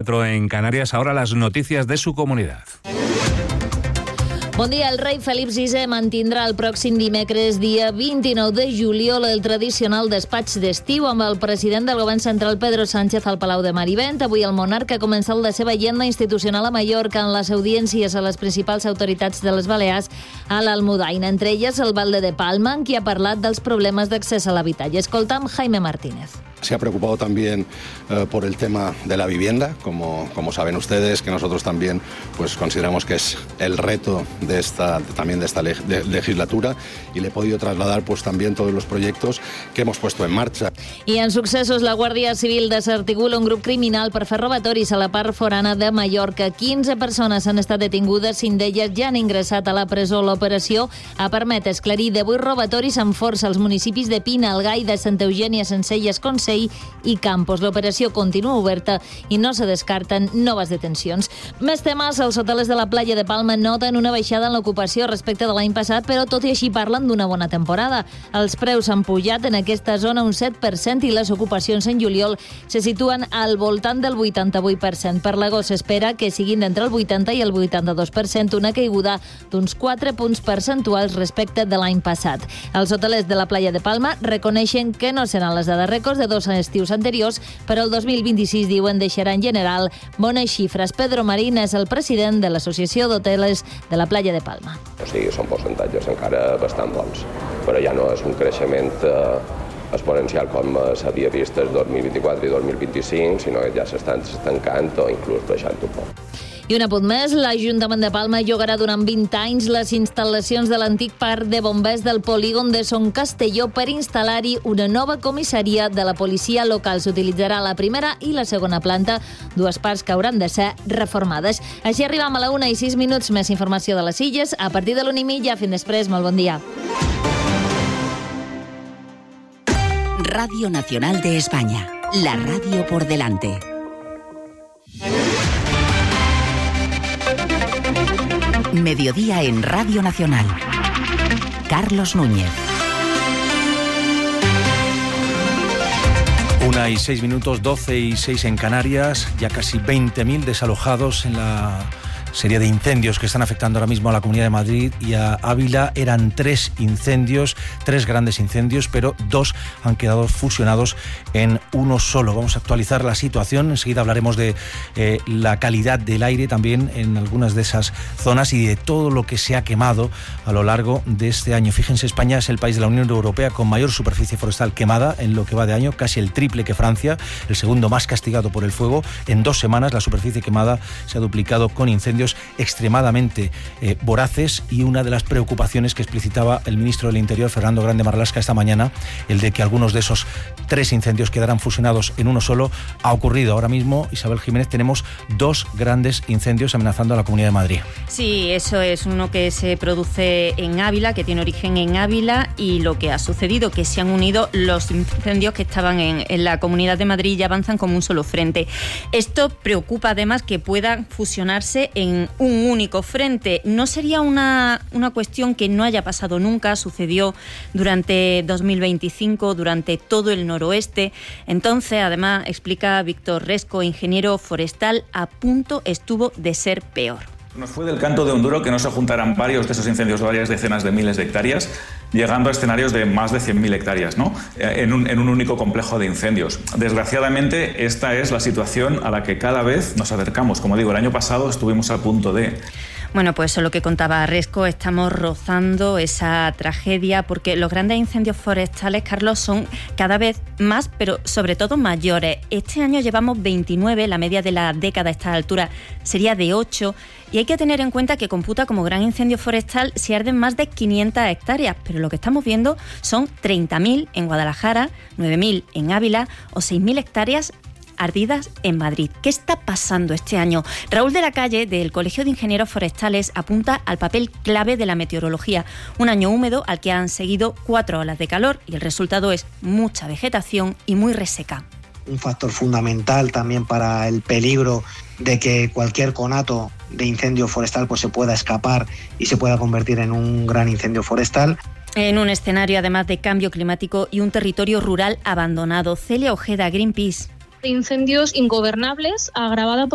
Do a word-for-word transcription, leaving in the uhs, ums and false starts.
cuatro en Canarias. Ahora las noticias de su comunidad. Bon dia. El rei Felip sisè mantindrà el pròxim dimecres, dia vint-i-nou de juliol, el tradicional despatx d'estiu amb el president del govern central, Pedro Sánchez, al Palau de Marivent. Avui el monarca ha començat la seva agenda institucional a Mallorca en les audiències a les principals autoritats de les Balears a l'Almudaina, entre elles el Valde de Palma, en qui ha parlat dels problemes d'accés a l'habitatge. Escoltam Jaime Martínez. Se ha preocupado también eh, por el tema de la vivienda, como, como saben ustedes, que nosotros también pues, consideramos que es el reto de esta, también de esta leg de legislatura, y le he podido trasladar pues, también todos los proyectos que hemos puesto en marcha. I en successos, la Guàrdia Civil desarticula un grup criminal per fer robatoris a la part forana de Mallorca. quinze persones han estat detingudes, cinc d'elles ja han ingressat a la presó. L'operació ha permès esclarir divuit robatoris amb força als municipis de Pina, Algaida, Santa Eugènia, Sencelles, Consell i Campos. L'operació continua oberta i no se descarten noves detencions. Més temes, els hotels de la platja de Palma noten una baixada en l'ocupació respecte de l'any passat, però tot i així parlen d'una bona temporada. Els preus han pujat en aquesta zona un set per cent i les ocupacions en juliol se situen al voltant del vuitanta-vuit per cent. Per l'agost s'espera que siguin d'entre el vuitanta i el vuitanta-dos per cent, una caiguda d'uns quatre punts percentuals respecte de l'any passat. Els hotelers de la platja de Palma reconeixen que no seran les dades rècords de dos estius anteriors, però el dos mil vint-i-sis, diuen, deixarà en general bones xifres. Pedro Marín és el president de l'Associació d'Hotelers de la platja de Palma. O sigui, són percentatges encara bastant bons, però ja no és un creixement eh, exponencial com s'havia vist el dos mil vint-i-quatre i dos mil vint-i-cinc, sinó que ja s'estan estancant o inclús baixant un poc. I un apunt més, l'Ajuntament de Palma llogarà durant vint anys les instal·lacions de l'antic parc de bombers del polígon de Son Castelló per instal·lar-hi una nova comissaria de la policia local. S'utilitzarà la primera i la segona planta, dues parts que hauran de ser reformades. Així arribem a la una i sis minuts. Més informació de les Illes a partir de l'una i mitja. Fins després, molt bon dia. Radio Nacional de España, la radio por delante. Mediodía en Radio Nacional. Carlos Núñez. Una y seis minutos, doce y seis en Canarias. Ya casi veinte mil desalojados en la serie de incendios que están afectando ahora mismo a la Comunidad de Madrid y a Ávila. Eran tres incendios, tres grandes incendios, pero dos han quedado fusionados en uno solo. Vamos a actualizar la situación. Enseguida hablaremos de eh, la calidad del aire también en algunas de esas zonas y de todo lo que se ha quemado a lo largo de este año. Fíjense, España es el país de la Unión Europea con mayor superficie forestal quemada en lo que va de año, casi el triple que Francia, el segundo más castigado por el fuego. En dos semanas la superficie quemada se ha duplicado con incendios extremadamente eh, voraces, y una de las preocupaciones que explicitaba el ministro del Interior, Fernando Grande Marlaska, esta mañana, el de que algunos de esos tres incendios quedaran fusionados en uno solo, ha ocurrido. Ahora mismo, Isabel Jiménez, tenemos dos grandes incendios amenazando a la Comunidad de Madrid. Sí, eso es uno que se produce en Ávila, que tiene origen en Ávila, y lo que ha sucedido, que se han unido los incendios que estaban en, en la Comunidad de Madrid y avanzan como un solo frente. Esto preocupa además que puedan fusionarse en un único frente. No sería una, una cuestión que no haya pasado nunca, sucedió durante dos mil veinticinco, durante todo el noroeste. Entonces, además, explica Víctor Resco, ingeniero forestal, a punto estuvo de ser peor. Nos fue del canto de un duro que no se juntaran varios de esos incendios de varias decenas de miles de hectáreas, llegando a escenarios de más de cien mil hectáreas, ¿no? en, un, en un único complejo de incendios. Desgraciadamente, esta es la situación a la que cada vez nos acercamos. Como digo, el año pasado estuvimos a punto de... Bueno, pues eso es lo que contaba Resco, estamos rozando esa tragedia porque los grandes incendios forestales, Carlos, son cada vez más, pero sobre todo mayores. Este año llevamos veintinueve, la media de la década a esta altura sería de ocho, y hay que tener en cuenta que computa como gran incendio forestal si arden más de quinientas hectáreas, pero lo que estamos viendo son treinta mil en Guadalajara, nueve mil en Ávila o seis mil hectáreas ardidas en Madrid. ¿Qué está pasando este año? Raúl de la Calle, del Colegio de Ingenieros Forestales, apunta al papel clave de la meteorología. Un año húmedo al que han seguido cuatro olas de calor y el resultado es mucha vegetación y muy reseca. Un factor fundamental también para el peligro de que cualquier conato de incendio forestal pues se pueda escapar y se pueda convertir en un gran incendio forestal. En un escenario además de cambio climático y un territorio rural abandonado. Celia Ojeda, Greenpeace. Incendios ingobernables agravada por